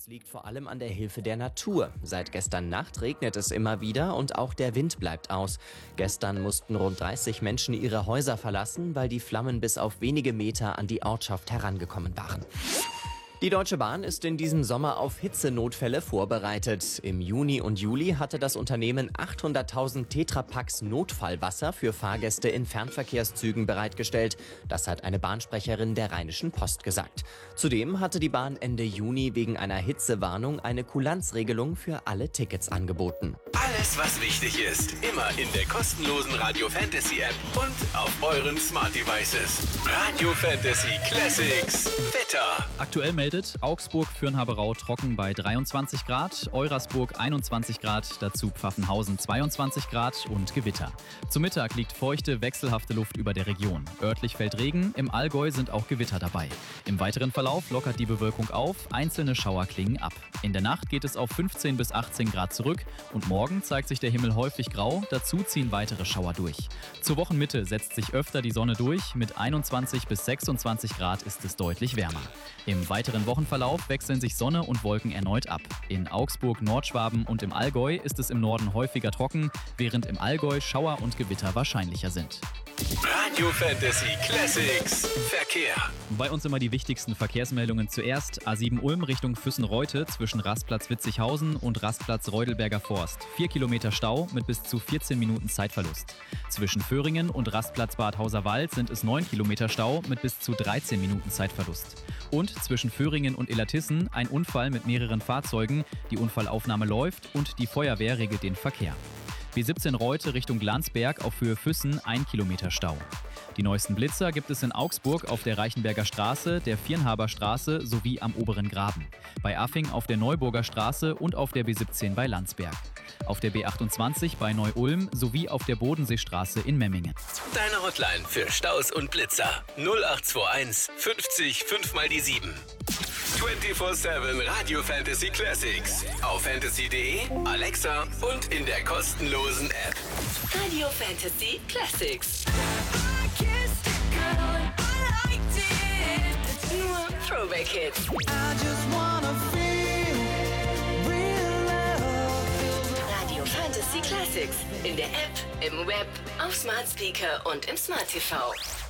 Das liegt vor allem an der Hilfe der Natur. Seit gestern Nacht regnet es immer wieder und auch der Wind bleibt aus. Gestern mussten rund 30 Menschen ihre Häuser verlassen, weil die Flammen bis auf wenige Meter an die Ortschaft herangekommen waren. Die Deutsche Bahn ist in diesem Sommer auf Hitzenotfälle vorbereitet. Im Juni und Juli hatte das Unternehmen 800.000 Tetrapacks Notfallwasser für Fahrgäste in Fernverkehrszügen bereitgestellt. Das hat eine Bahnsprecherin der Rheinischen Post gesagt. Zudem hatte die Bahn Ende Juni wegen einer Hitzewarnung eine Kulanzregelung für alle Tickets angeboten. Alles, was wichtig ist, immer in der kostenlosen Radio Fantasy App und auf euren Smart Devices. Radio Fantasy Classics Wetter. Aktuell meldet Augsburg, Fürnhaberau trocken bei 23 Grad, Eurasburg 21 Grad, dazu Pfaffenhausen 22 Grad und Gewitter. Zum Mittag liegt feuchte, wechselhafte Luft über der Region. Örtlich fällt Regen, im Allgäu sind auch Gewitter dabei. Im weiteren Verlauf lockert die Bewölkung auf, einzelne Schauer klingen ab. In der Nacht geht es auf 15 bis 18 Grad zurück und morgen zeigt sich der Himmel häufig grau, dazu ziehen weitere Schauer durch. Zur Wochenmitte setzt sich öfter die Sonne durch, mit 21 bis 26 Grad ist es deutlich wärmer. Im weiteren Wochenverlauf wechseln sich Sonne und Wolken erneut ab. In Augsburg, Nordschwaben und im Allgäu ist es im Norden häufiger trocken, während im Allgäu Schauer und Gewitter wahrscheinlicher sind. Radio Fantasy Classics Verkehr. Bei uns immer die wichtigsten Verkehrsmeldungen zuerst. A7 Ulm Richtung Füssen-Reute zwischen Rastplatz Witzighausen und Rastplatz Reudelberger Forst. 4 Kilometer Stau mit bis zu 14 Minuten Zeitverlust. Zwischen Föhringen und Rastplatz Bad Hauserwald sind es 9 Kilometer Stau mit bis zu 13 Minuten Zeitverlust. Und zwischen Föhringen und Illertissen ein Unfall mit mehreren Fahrzeugen. Die Unfallaufnahme läuft und die Feuerwehr regelt den Verkehr. B17 Reute Richtung Landsberg auf Höhe Füssen 1 Kilometer Stau. Die neuesten Blitzer gibt es in Augsburg auf der Reichenberger Straße, der Viernhaber Straße sowie am Oberen Graben. Bei Affing auf der Neuburger Straße und auf der B17 bei Landsberg. Auf der B28 bei Neu-Ulm sowie auf der Bodenseestraße in Memmingen. Deine Hotline für Staus und Blitzer 0821 50 5 mal die 7. 24/7 Radio Fantasy Classics. Auf fantasy.de, Alexa und in der kostenlosen App. Radio Fantasy Classics. Nur Throwback Hits. Radio Fantasy Classics. In der App, im Web, auf Smart Speaker und im Smart TV.